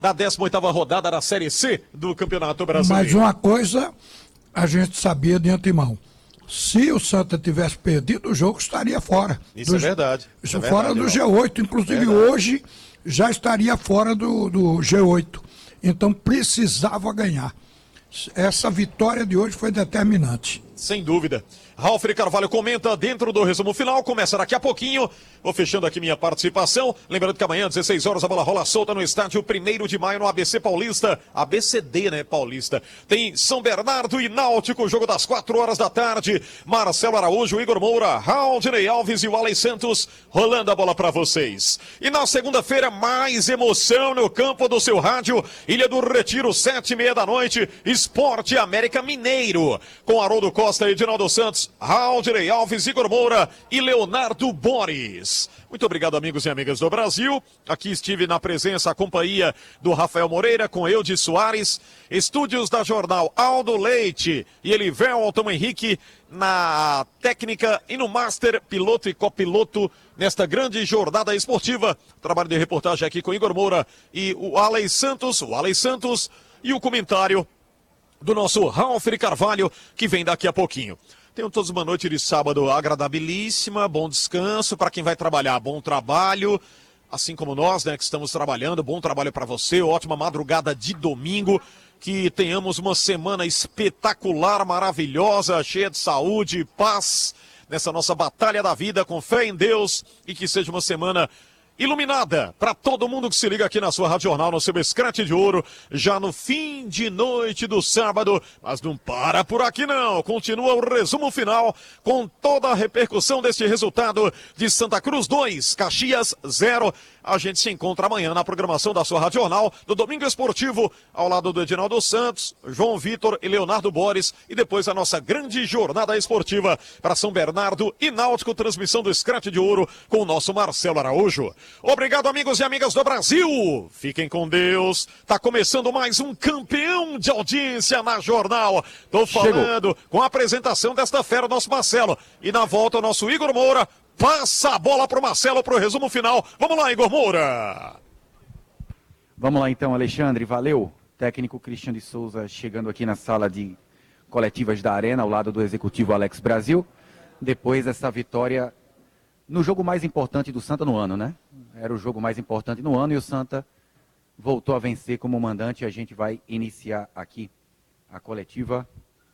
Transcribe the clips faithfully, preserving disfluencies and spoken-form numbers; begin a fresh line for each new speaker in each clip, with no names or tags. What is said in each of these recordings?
da décima oitava rodada da Série C do Campeonato Brasileiro.
Mas uma coisa a gente sabia de antemão. Se o Santa tivesse perdido o jogo, estaria fora.
Isso
do,
é verdade.
Isso
é
fora
verdade,
do
Evaldo.
G oito. Inclusive
Verdade.
hoje já estaria fora do, do G oito. Então precisava ganhar. Essa vitória de hoje foi determinante.
Sem dúvida. Ralf Carvalho comenta dentro do resumo final, começa daqui a pouquinho. Vou fechando aqui minha participação. Lembrando que amanhã, às dezesseis horas, a bola rola solta no estádio primeiro de maio, no A B C Paulista. A B C D, né, Paulista? Tem São Bernardo e Náutico, jogo das quatro horas da tarde. Marcelo Araújo, Igor Moura, Raudinei Alves e o Alex Santos rolando a bola para vocês. E na segunda-feira, mais emoção no campo do seu rádio. Ilha do Retiro, sete e meia da noite. Esporte América Mineiro. Com Haroldo Costa, Edinaldo Santos, Raudinei Alves, Igor Moura e Leonardo Boris. Muito obrigado, amigos e amigas do Brasil. Aqui estive na presença, a companhia do Rafael Moreira, com Eudes Soares, estúdios da Jornal Aldo Leite e Elivelton Henrique na técnica e no master, piloto e copiloto nesta grande jornada esportiva. Trabalho de reportagem aqui com Igor Moura e o Alex Santos, o Alex Santos e o comentário do nosso Ralf Carvalho, que vem daqui a pouquinho. Tenham todos uma noite de sábado agradabilíssima, bom descanso para quem vai trabalhar, bom trabalho, assim como nós, né, que estamos trabalhando, bom trabalho para você, ótima madrugada de domingo, que tenhamos uma semana espetacular, maravilhosa, cheia de saúde e paz nessa nossa batalha da vida, com fé em Deus, e que seja uma semana iluminada para todo mundo que se liga aqui na sua Rádio Jornal, no seu Escrete de Ouro, já no fim de noite do sábado. Mas não para por aqui não, continua o resumo final com toda a repercussão deste resultado de Santa Cruz dois, Caxias zero. A gente se encontra amanhã na programação da sua Rádio Jornal, do Domingo Esportivo, ao lado do Edinaldo Santos, João Vitor e Leonardo Boris, e depois a nossa grande jornada esportiva para São Bernardo e Náutico, transmissão do Escrete de Ouro com o nosso Marcelo Araújo. Obrigado, amigos e amigas do Brasil. Fiquem com Deus. Tá começando mais um campeão de audiência na Jornal. Tô falando Chegou. Com a apresentação desta fera, o nosso Marcelo. E na volta, o nosso Igor Moura. Passa a bola pro Marcelo pro resumo final. Vamos lá, Igor Moura.
Vamos lá então, Alexandre. Valeu. Técnico Cristiano de Souza chegando aqui na sala de coletivas da Arena, ao lado do executivo Alex Brasil. Depois dessa vitória no jogo mais importante do Santa no ano, né? Era o jogo mais importante no ano e o Santa voltou a vencer como mandante. A gente vai iniciar aqui a coletiva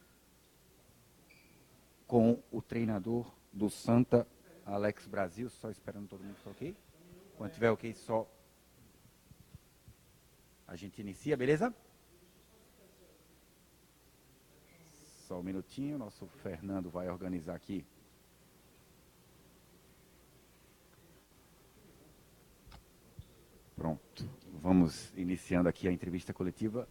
com o treinador do Santa, Alex Brasil. Só esperando todo mundo ficar ok. Quando tiver ok, só a gente inicia, beleza? Só um minutinho, nosso Fernando vai organizar aqui. Pronto, vamos iniciando aqui a entrevista coletiva.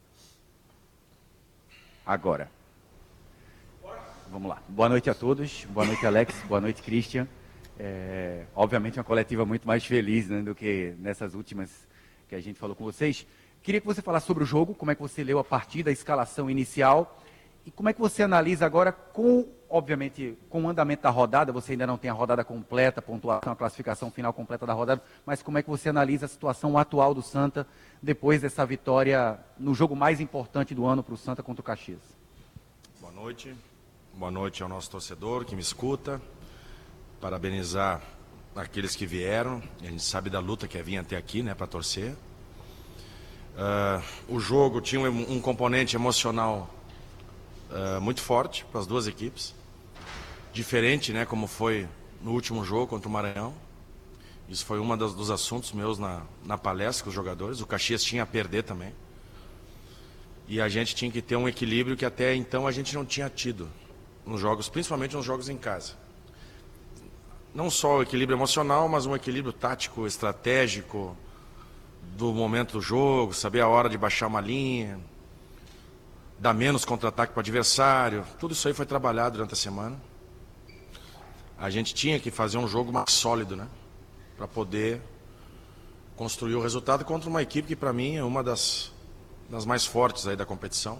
Agora. Vamos lá. Boa noite a todos. Boa noite, Alex. Boa noite, Christian. É, obviamente uma coletiva muito mais feliz, né, do que nessas últimas que a gente falou com vocês. Queria que você falasse sobre o jogo, como é que você leu a partida, a escalação inicial, e como é que você analisa agora com, obviamente, com o andamento da rodada. Você ainda não tem a rodada completa, a pontuação, a classificação final completa da rodada, mas como é que você analisa a situação atual do Santa depois dessa vitória no jogo mais importante do ano para o Santa contra o Caxias?
Boa noite. Boa noite ao nosso torcedor que me escuta. Parabenizar aqueles que vieram. A gente sabe da luta que é vir até aqui, né, para torcer. Uh, o jogo tinha um, um componente emocional uh, muito forte para as duas equipes. Diferente, né, como foi no último jogo contra o Maranhão. Isso foi um dos assuntos meus na, na palestra com os jogadores. O Caxias tinha a perder também. E a gente tinha que ter um equilíbrio que até então a gente não tinha tido nos jogos, principalmente nos jogos em casa. Não só o equilíbrio emocional, mas um equilíbrio tático, estratégico, do momento do jogo, saber a hora de baixar uma linha, dar menos contra-ataque para o adversário. Tudo isso aí foi trabalhado durante a semana. A gente tinha que fazer um jogo mais sólido, né, para poder construir o resultado contra uma equipe que, para mim, é uma das, das mais fortes aí da competição.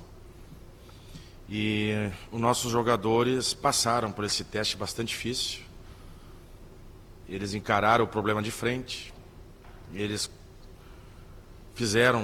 E os nossos jogadores passaram por esse teste bastante difícil. Eles encararam o problema de frente. Eles fizeram